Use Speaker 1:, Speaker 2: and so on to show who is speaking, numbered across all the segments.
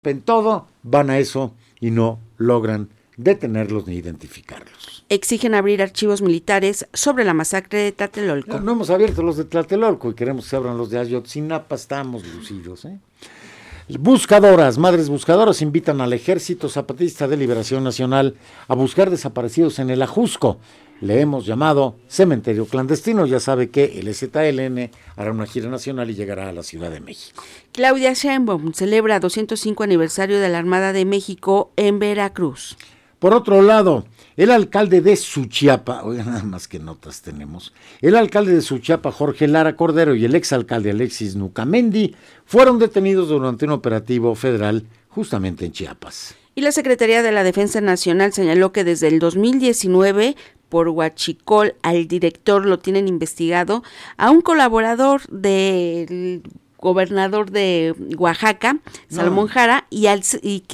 Speaker 1: en todo, van a eso y no logran detenerlos ni identificarlos.
Speaker 2: Exigen abrir archivos militares sobre la masacre de Tlatelolco.
Speaker 1: No hemos abierto los de Tlatelolco y queremos que se abran los de Ayotzinapa, estamos lucidos, ¿eh? Madres buscadoras invitan al Ejército Zapatista de Liberación Nacional a buscar desaparecidos en el Ajusco. Le hemos llamado cementerio clandestino. Ya sabe que el EZLN hará una gira nacional y llegará a la Ciudad de México.
Speaker 2: Claudia Sheinbaum celebra 205 aniversario de la Armada de México en Veracruz.
Speaker 1: Por otro lado, el alcalde de Suchiapa, oigan, nada más que notas tenemos, el alcalde de Suchiapa, Jorge Lara Cordero, y el exalcalde Alexis Nucamendi fueron detenidos durante un operativo federal justamente en Chiapas.
Speaker 2: Y la Secretaría de la Defensa Nacional señaló que desde el 2019, por huachicol, al director lo tienen investigado, a un colaborador del gobernador de Oaxaca, Salomón Jara, y al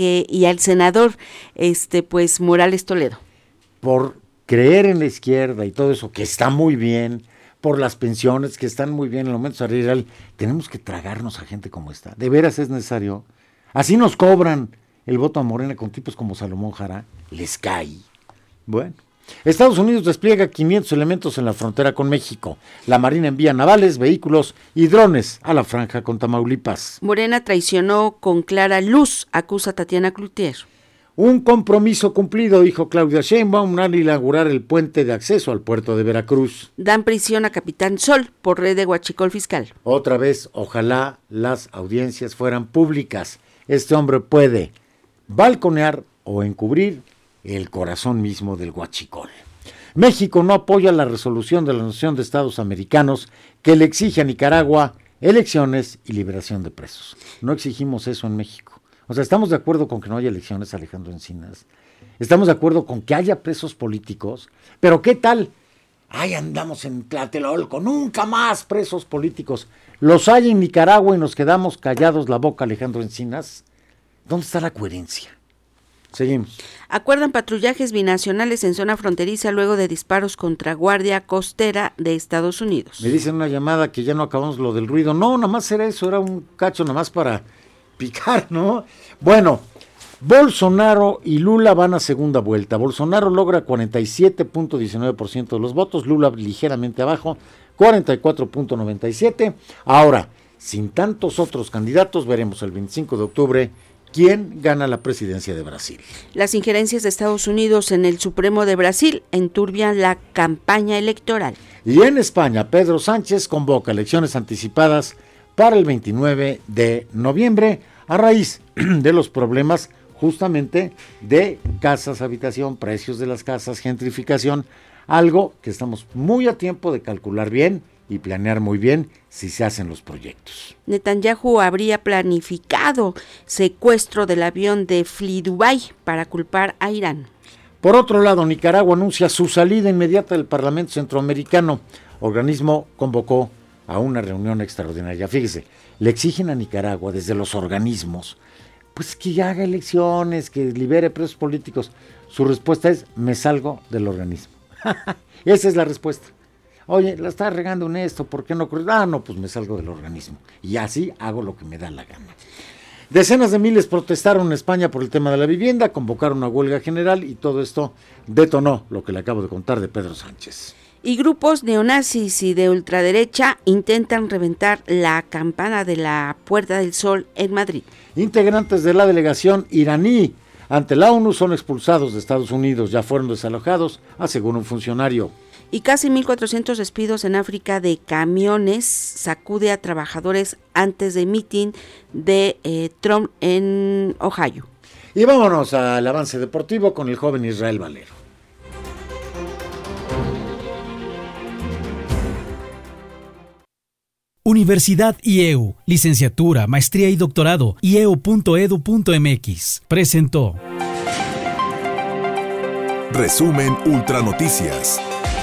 Speaker 2: senador pues Morales Toledo.
Speaker 1: Por creer en la izquierda y todo eso, que está muy bien, por las pensiones que están muy bien en el momento salarial, tenemos que tragarnos a gente como esta. ¿De veras es necesario? Así nos cobran el voto a Morena con tipos como Salomón Jara, les cae. Bueno. Estados Unidos despliega 500 elementos en la frontera con México. La Marina envía navales, vehículos y drones a la franja con Tamaulipas.
Speaker 2: Morena traicionó con clara luz, acusa Tatiana Cloutier.
Speaker 1: Un compromiso cumplido, dijo Claudia Sheinbaum, al inaugurar el puente de acceso al puerto de Veracruz.
Speaker 2: Dan prisión a Capitán Sol por red de huachicol fiscal.
Speaker 1: Otra vez, ojalá las audiencias fueran públicas. Este hombre puede balconear o encubrir el corazón mismo del huachicol. México no apoya la resolución de la Nación de Estados Americanos que le exige a Nicaragua elecciones y liberación de presos. No exigimos eso en México. O sea, estamos de acuerdo con que no haya elecciones, Alejandro Encinas. Estamos de acuerdo con que haya presos políticos. Pero ¿qué tal? Ahí andamos en Tlatelolco, nunca más presos políticos. Los hay en Nicaragua y nos quedamos callados la boca, Alejandro Encinas. ¿Dónde está la coherencia? Seguimos.
Speaker 2: Acuerdan patrullajes binacionales en zona fronteriza luego de disparos contra Guardia Costera de Estados Unidos.
Speaker 1: Me dicen una llamada que ya no acabamos lo del ruido. No, nada más era eso, era un cacho nada más para picar, ¿no? Bueno, Bolsonaro y Lula van a segunda vuelta. Bolsonaro logra 47.19% de los votos, Lula ligeramente abajo, 44.97%. Ahora, sin tantos otros candidatos, veremos el 25 de octubre ¿quién gana la presidencia de Brasil?
Speaker 2: Las injerencias de Estados Unidos en el Supremo de Brasil enturbian la campaña electoral.
Speaker 1: Y en España, Pedro Sánchez convoca elecciones anticipadas para el 29 de noviembre a raíz de los problemas justamente de casas, habitación, precios de las casas, gentrificación, algo que estamos muy a tiempo de calcular bien y planear muy bien si se hacen los proyectos.
Speaker 2: Netanyahu habría planificado secuestro del avión de FlyDubai para culpar a Irán.
Speaker 1: Por otro lado, Nicaragua anuncia su salida inmediata del Parlamento Centroamericano. Organismo convocó a una reunión extraordinaria. Fíjese, le exigen a Nicaragua desde los organismos, pues que haga elecciones, que libere presos políticos. Su respuesta es, me salgo del organismo. Esa es la respuesta. Oye, la está regando en esto, ¿por qué no? No, pues me salgo del organismo. Y así hago lo que me da la gana. Decenas de miles protestaron en España por el tema de la vivienda, convocaron una huelga general y todo esto detonó lo que le acabo de contar de Pedro Sánchez.
Speaker 2: Y grupos neonazis y de ultraderecha intentan reventar la campana de la Puerta del Sol en Madrid.
Speaker 1: Integrantes de la delegación iraní ante la ONU son expulsados de Estados Unidos, ya fueron desalojados, asegura un funcionario.
Speaker 2: Y casi 1,400 despidos en África de camiones sacude a trabajadores antes de mitin de Trump en Ohio.
Speaker 1: Y vámonos al avance deportivo con el joven Israel Valero.
Speaker 3: Universidad IEU, licenciatura, maestría y doctorado, ieu.edu.mx, presentó.
Speaker 4: Resumen Ultra Noticias.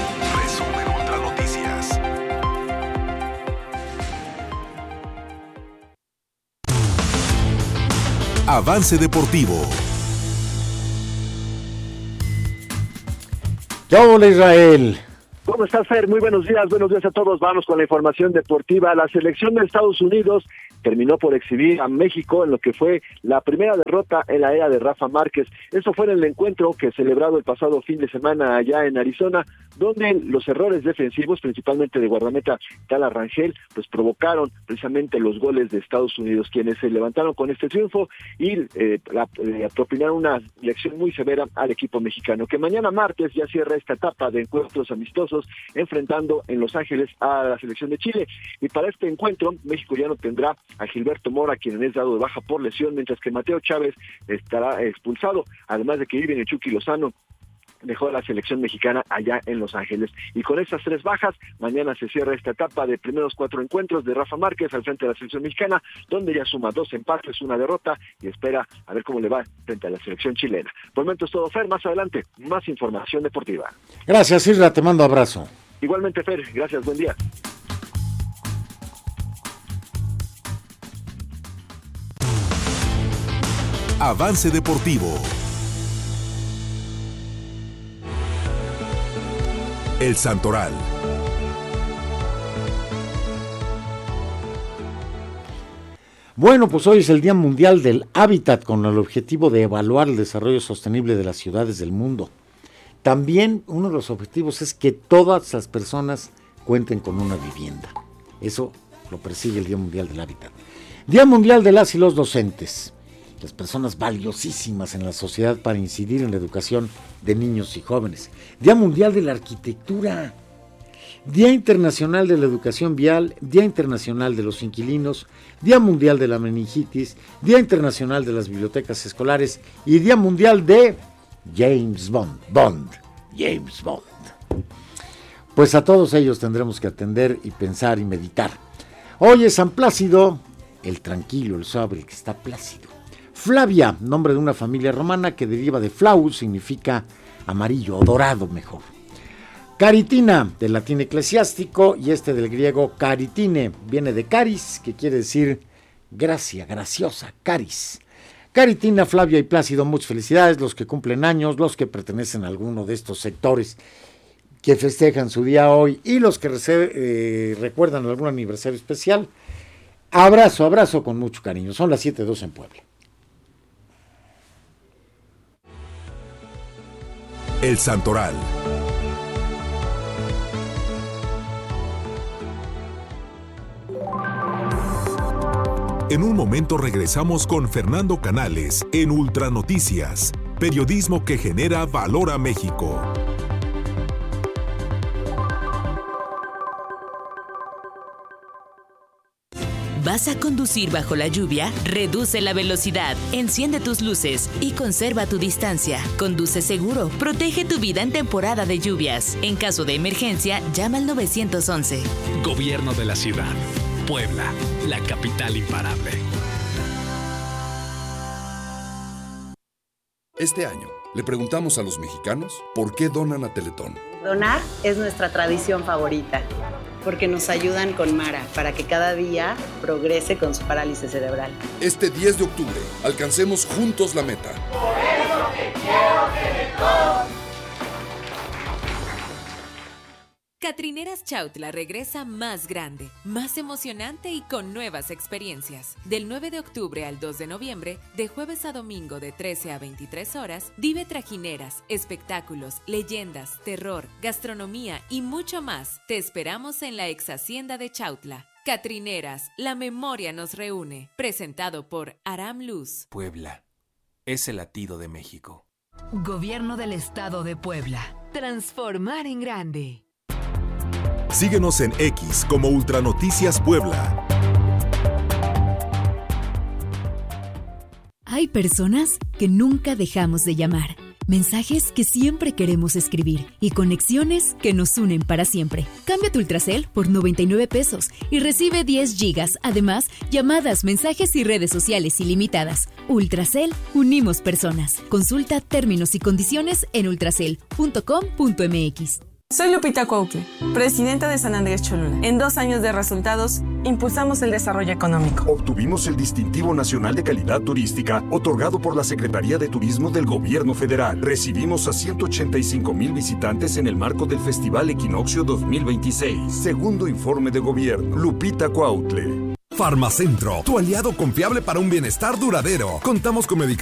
Speaker 4: Avance deportivo.
Speaker 1: Hola Israel.
Speaker 5: ¿Cómo estás, Fer? Muy buenos días a todos. Vamos con la información deportiva. La selección de Estados Unidos terminó por exhibir a México en lo que fue la primera derrota en la era de Rafa Márquez. Eso fue en el encuentro que celebrado el pasado fin de semana allá en Arizona, donde los errores defensivos, principalmente de guardameta Tala Rangel, pues provocaron precisamente los goles de Estados Unidos, quienes se levantaron con este triunfo y propinaron una lección muy severa al equipo mexicano, que mañana martes ya cierra esta etapa de encuentros amistosos, enfrentando en Los Ángeles a la selección de Chile. Y para este encuentro, México ya no tendrá a Gilberto Mora, quien es dado de baja por lesión, mientras que Mateo Chávez estará expulsado, además de que Irving El Chucky Lozano dejó a la selección mexicana allá en Los Ángeles. Y con estas 3 bajas, mañana se cierra esta etapa de primeros 4 encuentros de Rafa Márquez al frente de la selección mexicana, donde ya suma 2 empates, 1 derrota, y espera a ver cómo le va frente a la selección chilena. Por el momento es todo, Fer. Más adelante, más información deportiva.
Speaker 1: Gracias, Isra, te mando abrazo.
Speaker 5: Igualmente, Fer. Gracias, buen día.
Speaker 4: Avance Deportivo. El Santoral.
Speaker 1: Bueno, pues hoy es el Día Mundial del Hábitat, con el objetivo de evaluar el desarrollo sostenible de las ciudades del mundo. También uno de los objetivos es que todas las personas cuenten con una vivienda. Eso lo persigue el Día Mundial del Hábitat. Día Mundial de las y los docentes, las personas valiosísimas en la sociedad para incidir en la educación de niños y jóvenes. Día Mundial de la Arquitectura, Día Internacional de la Educación Vial, Día Internacional de los Inquilinos, Día Mundial de la Meningitis, Día Internacional de las Bibliotecas Escolares y Día Mundial de James Bond. James Bond. Pues a todos ellos tendremos que atender y pensar y meditar. Hoy es San Plácido, el tranquilo, el suave, el que está plácido. Flavia, nombre de una familia romana que deriva de flaus, significa amarillo o dorado mejor. Caritina, del latín eclesiástico, y del griego caritine, viene de caris, que quiere decir gracia, graciosa, caris. Caritina, Flavia y Plácido, muchas felicidades, los que cumplen años, los que pertenecen a alguno de estos sectores que festejan su día hoy y los que recuerdan algún aniversario especial. Abrazo con mucho cariño. Son las 7:02 en Puebla.
Speaker 4: El Santoral. En un momento regresamos con Fernando Canales en Ultranoticias, periodismo que genera valor a México.
Speaker 6: ¿Vas a conducir bajo la lluvia? Reduce la velocidad, enciende tus luces y conserva tu distancia. Conduce seguro, protege tu vida en temporada de lluvias. En caso de emergencia, llama al 911.
Speaker 3: Gobierno de la ciudad. Puebla, la capital imparable.
Speaker 7: Este año, le preguntamos a los mexicanos por qué donan a Teletón.
Speaker 8: Donar es nuestra tradición favorita, porque nos ayudan con Mara para que cada día progrese con su parálisis cerebral.
Speaker 7: Este 10 de octubre, alcancemos juntos la meta.
Speaker 9: Por eso te quiero, Teletón.
Speaker 10: Catrineras Chautla regresa más grande, más emocionante y con nuevas experiencias. Del 9 de octubre al 2 de noviembre, de jueves a domingo de 13 a 23 horas, vive trajineras, espectáculos, leyendas, terror, gastronomía y mucho más. Te esperamos en la ex hacienda de Chautla. Catrineras, la memoria nos reúne. Presentado por Aram Luz.
Speaker 11: Puebla es el latido de México.
Speaker 12: Gobierno del Estado de Puebla. Transformar en grande.
Speaker 4: Síguenos en X como Ultranoticias Puebla.
Speaker 13: Hay personas que nunca dejamos de llamar, mensajes que siempre queremos escribir y conexiones que nos unen para siempre. Cambia tu Ultracel por 99 pesos y recibe 10 gigas. Además, llamadas, mensajes y redes sociales ilimitadas. Ultracel, unimos personas. Consulta términos y condiciones en ultracel.com.mx.
Speaker 14: Soy Lupita Cuautle, presidenta de San Andrés Cholula. En 2 años de resultados, impulsamos el desarrollo económico.
Speaker 15: Obtuvimos el Distintivo Nacional de Calidad Turística, otorgado por la Secretaría de Turismo del Gobierno Federal. Recibimos a 185,000 visitantes en el marco del Festival Equinoccio 2026. Segundo informe de gobierno. Lupita Cuautle.
Speaker 16: Farmacentro, tu aliado confiable para un bienestar duradero. Contamos con medicamentos